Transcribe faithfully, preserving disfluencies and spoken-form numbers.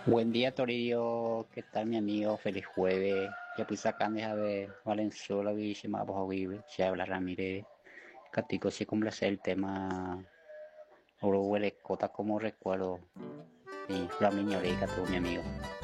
Buen día, Torillo. ¿Qué tal, mi amigo? Feliz jueves. Ya pues acá de ver Valenzuela, Viche, Mapos, Vive, se habla Ramírez. Catico, si complace el tema Oro huele cota como recuerdo. Y Flaminio Oreca, tú, mi amigo.